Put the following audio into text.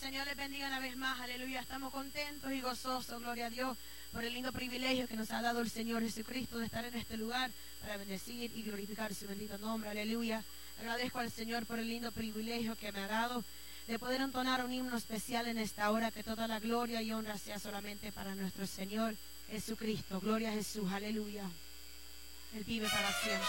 Señor les bendiga una vez más, aleluya. Estamos contentos y gozosos, gloria a Dios, por el lindo privilegio que nos ha dado el Señor Jesucristo de estar en este lugar para bendecir y glorificar su bendito nombre, aleluya. Agradezco al Señor por el lindo privilegio que me ha dado de poder entonar un himno especial en esta hora, que toda la gloria y honra sea solamente para nuestro Señor Jesucristo. Gloria a Jesús, aleluya. Él vive para siempre.